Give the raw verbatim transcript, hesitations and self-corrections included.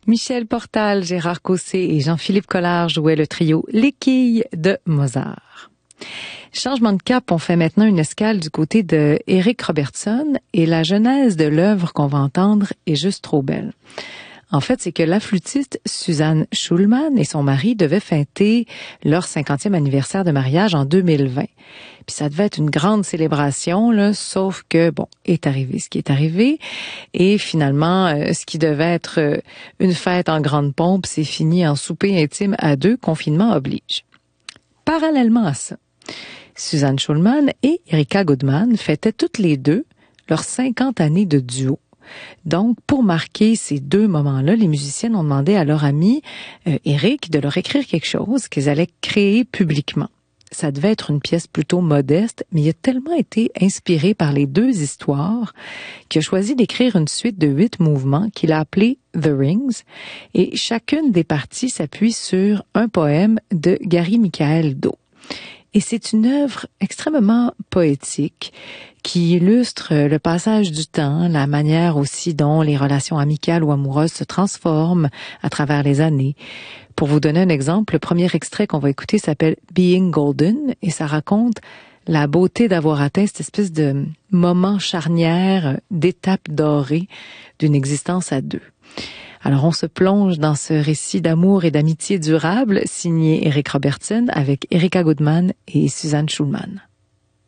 Michel Portal, Gérard Cossé et Jean-Philippe Collard jouaient le trio Les Quilles de Mozart. Changement de cap, on fait maintenant une escale du côté de Eric Robertson et la genèse de l'œuvre qu'on va entendre est juste trop belle. En fait, c'est que la flûtiste Suzanne Schulman et son mari devaient fêter leur cinquantième anniversaire de mariage en deux mille vingt. Puis ça devait être une grande célébration, là, sauf que, bon, est arrivé ce qui est arrivé. Et finalement, euh, ce qui devait être euh, une fête en grande pompe, c'est fini en souper intime à deux, confinement oblige. Parallèlement à ça, Suzanne Schulman et Erika Goodman fêtaient toutes les deux leurs cinquante années de duo. Donc, pour marquer ces deux moments-là, les musiciennes ont demandé à leur ami euh, Eric de leur écrire quelque chose qu'ils allaient créer publiquement. Ça devait être une pièce plutôt modeste, mais il a tellement été inspiré par les deux histoires qu'il a choisi d'écrire une suite de huit mouvements qu'il a appelé The Rings, et chacune des parties s'appuie sur un poème de Gary Michael Do. Et c'est une œuvre extrêmement poétique qui illustre le passage du temps, la manière aussi dont les relations amicales ou amoureuses se transforment à travers les années. Pour vous donner un exemple, le premier extrait qu'on va écouter s'appelle Being Golden et ça raconte la beauté d'avoir atteint cette espèce de moment charnière, d'étape dorée d'une existence à deux. Alors, on se plonge dans ce récit d'amour et d'amitié durable signé Eric Robertson avec Erika Goodman et Suzanne Schulman.